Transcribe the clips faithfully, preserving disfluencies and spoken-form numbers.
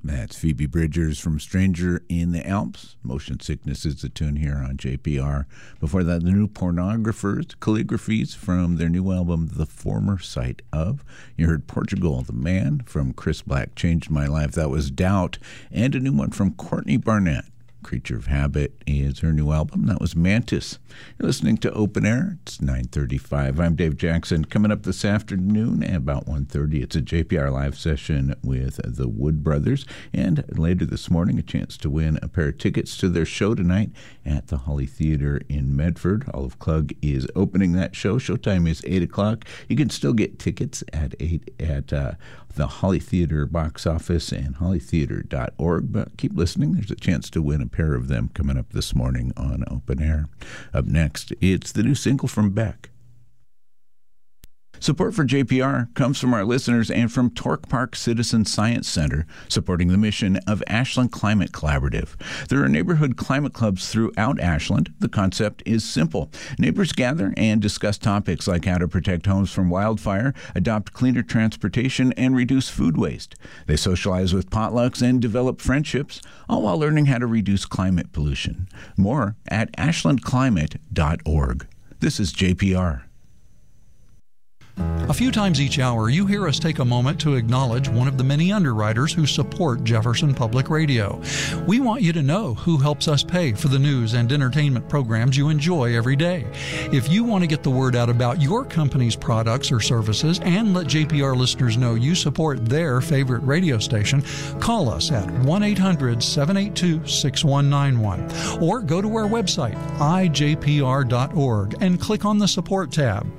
That's Phoebe Bridgers from Stranger in the Alps. Motion Sickness is the tune here on J P R. Before that, the New Pornographers, Calligraphies from their new album, The Former Sight Of. You heard Portugal, The Man from Chris Black, Changed My Life. That was Doubt. And a new one from Courtney Barnett. Creature of Habit is her new album. That was Mantis. You're listening to Open Air. It's nine thirty-five. I'm Dave Jackson. Coming up this afternoon at about one thirty, it's a J P R live session with the Wood Brothers. And later this morning, a chance to win a pair of tickets to their show tonight at the Holly Theater in Medford. Olive Klug is opening that show. Showtime is eight o'clock. You can still get tickets at eight at uh, the Holly Theater box office and holly theater dot org. But keep listening. There's a chance to win a pair of them coming up this morning on Open Air. Up next, it's the new single from Beck. Support for J P R comes from our listeners and from Torque Park Citizen Science Center, supporting the mission of Ashland Climate Collaborative. There are neighborhood climate clubs throughout Ashland. The concept is simple. Neighbors gather and discuss topics like how to protect homes from wildfire, adopt cleaner transportation, and reduce food waste. They socialize with potlucks and develop friendships, all while learning how to reduce climate pollution. More at ashland climate dot org. This is J P R. A few times each hour, you hear us take a moment to acknowledge one of the many underwriters who support Jefferson Public Radio. We want you to know who helps us pay for the news and entertainment programs you enjoy every day. If you want to get the word out about your company's products or services and let J P R listeners know you support their favorite radio station, call us at one eight hundred seven eight two six one nine one or go to our website, i j p r dot org, and click on the Support tab.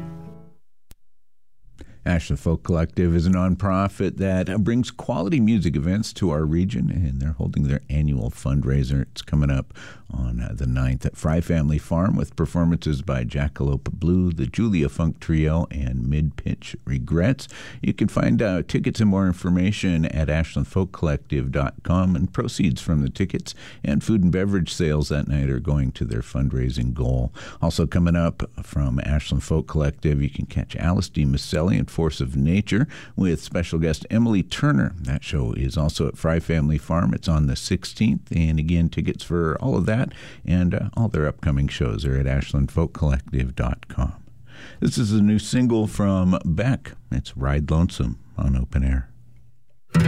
Ashland Folk Collective is a nonprofit that brings quality music events to our region, and they're holding their annual fundraiser. It's coming up on uh, the ninth at Fry Family Farm with performances by Jackalope Blue, the Julia Funk Trio, and Mid-Pitch Regrets. You can find uh, tickets and more information at ashland folk collective dot com, and proceeds from the tickets and food and beverage sales that night are going to their fundraising goal. Also coming up from Ashland Folk Collective, you can catch Alice D. Maselli and Force of Nature with special guest Emily Turner. That show is also at Fry Family Farm. It's on the sixteenth, and again, tickets for all of that and uh, all their upcoming shows are at ashland folk collective dot com. This is a new single from Beck. It's Ride Lonesome on Open Air.